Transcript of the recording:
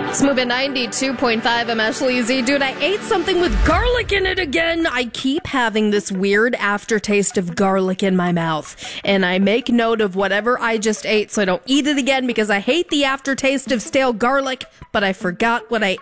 It's moving 92.5. I'm Ashley Z. Dude, I ate something with garlic in it again. I keep having this weird aftertaste of garlic in my mouth. And I make note of whatever I just ate so I don't eat it again because I hate the aftertaste of stale garlic. But I forgot what I